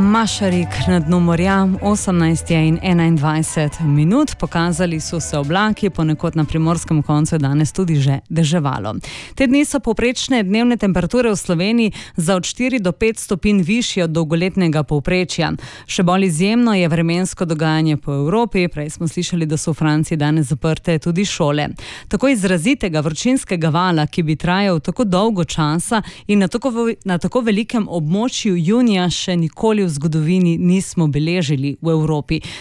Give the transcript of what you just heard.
Mašarik na dnu morja, 18 je in 21 minut, pokazali so se oblaki, ponekod na primorskem koncu je danes tudi že deževalo. Te dni so povprečne dnevne temperature v Sloveniji za od 4 do 5 stopinj višje od dolgoletnega povprečja. Še bolj izjemno je vremensko dogajanje po Evropi, prej smo slišali, da so v Franciji danes zaprte tudi šole. Tako izrazitega vročinskega vala, ki bi trajal tako dolgo časa in na tako velikem območju junija še nikoli v zgodovini nismo beležili v Evropi.